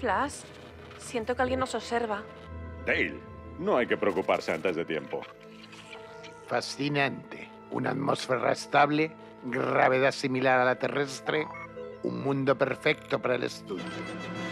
Flash, siento que alguien nos observa. Dale, no hay que preocuparse antes de tiempo. Fascinante. Una atmósfera estable, gravedad similar a la terrestre, un mundo perfecto para el estudio.